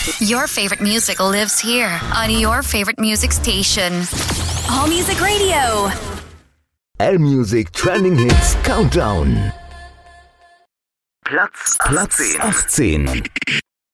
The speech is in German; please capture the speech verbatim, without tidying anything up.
Your favorite music lives here on your favorite music station. All Music Radio. All-Music Trending Hits Countdown. Platz achtzehn.